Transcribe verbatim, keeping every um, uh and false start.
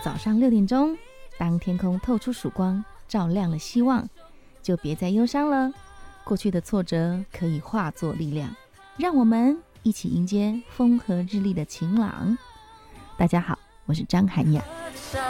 早上六点钟，当天空透出曙光，照亮了希望，就别再忧伤了。过去的挫折可以化作力量，让我们一起迎接风和日丽的晴朗。大家好，我是张涵雅。